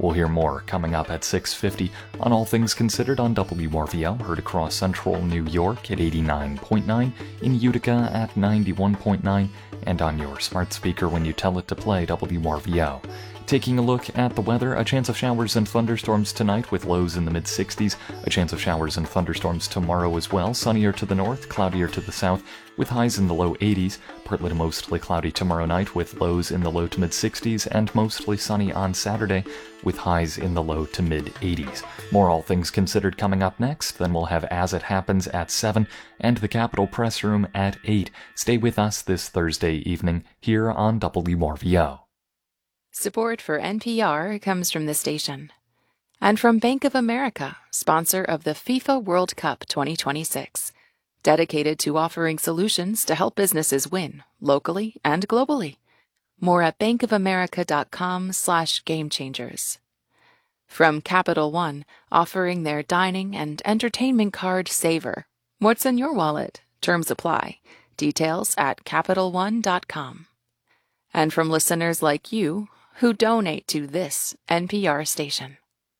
We'll hear more coming up at 6:50 on All Things Considered on WRVL, heard across central New York at 89.9, in Utica at 91.9, and on your smart speaker when you tell it to play WRVL. Taking a look at the weather, a chance of showers and thunderstorms tonight with lows in the mid-60s. A chance of showers and thunderstorms tomorrow as well. Sunnier to the north, cloudier to the south, with highs in the low 80s. Partly to mostly cloudy tomorrow night with lows in the low to mid-60s, and mostly sunny on Saturday with highs in the low to mid-80s. More All Things Considered coming up next. Then we'll have As It Happens at 7 and the Capitol Press Room at 8. Stay with us this Thursday evening here on WRVO. Support for NPR comes from the station and from Bank of America, sponsor of the FIFA World Cup 2026, dedicated to offering solutions to help businesses win locally and globally. More at bankofamerica.com/gamechangers. From Capital One, offering their dining and entertainment card Saver. What's in your wallet? Terms apply. Details at CapitalOne.com. And from listeners like you, who donate to this NPR station.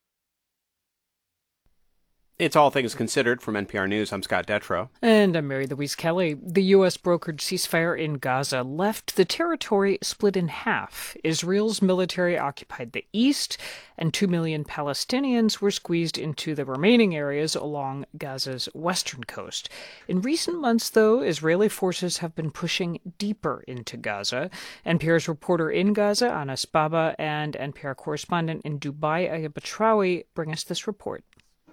It's All Things Considered from NPR News. I'm Scott Detrow. And I'm Mary Louise Kelly. The U.S. brokered ceasefire in Gaza left the territory split in half. Israel's military occupied the east, and 2 million Palestinians were squeezed into the remaining areas along Gaza's western coast. In recent months, though, Israeli forces have been pushing deeper into Gaza. NPR's reporter in Gaza, Anas Baba, and NPR correspondent in Dubai, Ayab Batrawi, bring us this report.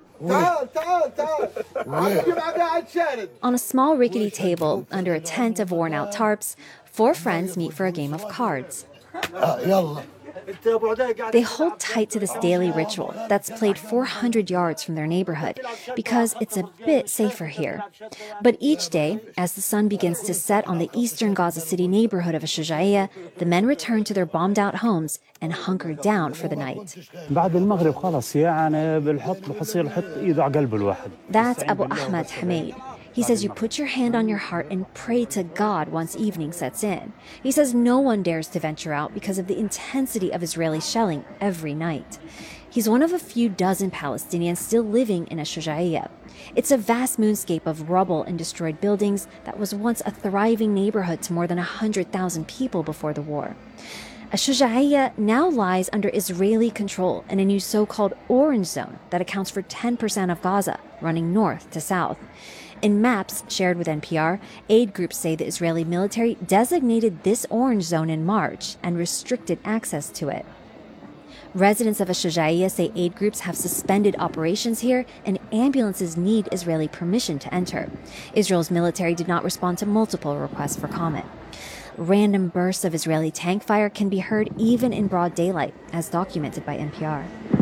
On a small rickety table, under a tent of worn-out tarps, 4 friends meet for a game of cards. They hold tight to this daily ritual that's played 400 yards from their neighborhood because it's a bit safer here. But each day, as the sun begins to set on the eastern Gaza City neighborhood of Shujaiya, the men return to their bombed-out homes and hunker down for the night. That's Abu Ahmed Hamid. He says you put your hand on your heart and pray to God once evening sets in. He says no one dares to venture out because of the intensity of Israeli shelling every night. He's one of a few dozen Palestinians still living in Shujaiya. It's a vast moonscape of rubble and destroyed buildings that was once a thriving neighborhood to more than 100,000 people before the war. Shujaiya now lies under Israeli control in a new so-called orange zone that accounts for 10% of Gaza, running north to south. In maps shared with NPR, aid groups say the Israeli military designated this orange zone in March and restricted access to it. Residents of Shujaiya say aid groups have suspended operations here and ambulances need Israeli permission to enter. Israel's military did not respond to multiple requests for comment. Random bursts of Israeli tank fire can be heard even in broad daylight, as documented by NPR.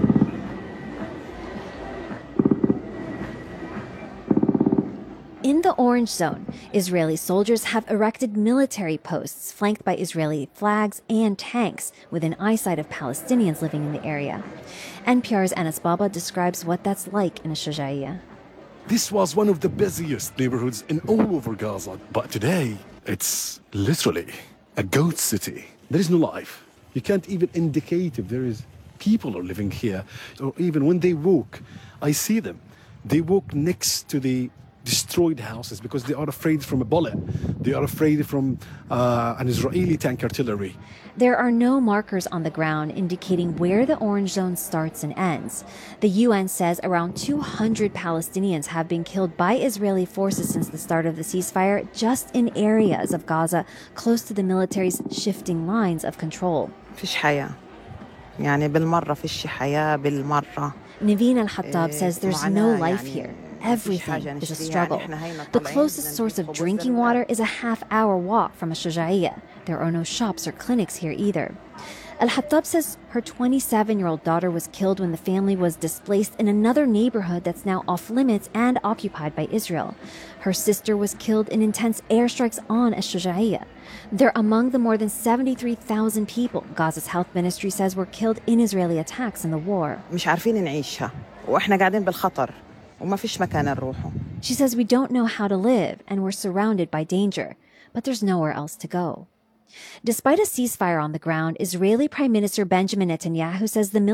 In the orange zone, Israeli soldiers have erected military posts flanked by Israeli flags and tanks within eyesight of Palestinians living in the area. NPR's Anas Baba describes what that's like in Shujaiya. This was one of the busiest neighborhoods in all over Gaza, but today it's literally a ghost city. There is no life. You can't even indicate if there is people are living here, or even when they walk, I see them. They walk next to the destroyed houses because they are afraid from a bullet. They are afraid from an Israeli tank artillery. There are no markers on the ground indicating where the orange zone starts and ends. The UN says around 200 Palestinians have been killed by Israeli forces since the start of the ceasefire, just in areas of Gaza close to the military's shifting lines of control. Naveen Al-Hattab says there's no life here. Everything is a struggle. The closest source of drinking water is a half-hour walk from Shujaiya. There are no shops or clinics here either. Al-Hattab says her 27-year-old daughter was killed when the family was displaced in another neighborhood that's now off-limits and occupied by Israel. Her sister was killed in intense airstrikes on Shujaiya. They're among the more than 73,000 people Gaza's health ministry says were killed in Israeli attacks in the war. She says we don't know how to live and we're surrounded by danger, but there's nowhere else to go. Despite a ceasefire on the ground, Israeli Prime Minister Benjamin Netanyahu says the